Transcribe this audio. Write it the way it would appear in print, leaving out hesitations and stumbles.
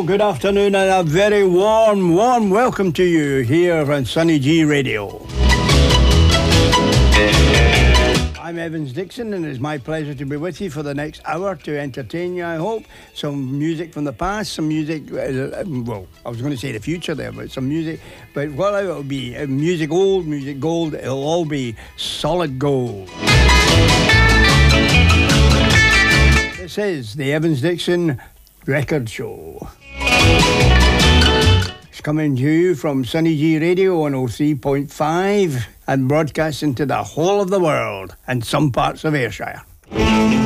good afternoon and a very warm welcome to you here on Sunny G Radio. I'm Evans Dixon and it's my pleasure to be with you for the next hour to entertain you, I hope. Some music from the past, some music, well, I was going to say the future there, but some music, but well, it'll be music old, music gold, it'll all be solid gold. This is the Evans Dixon Record Show. It's coming to you from Sunny G Radio 103.5 and broadcasting to the whole of the world and some parts of Ayrshire.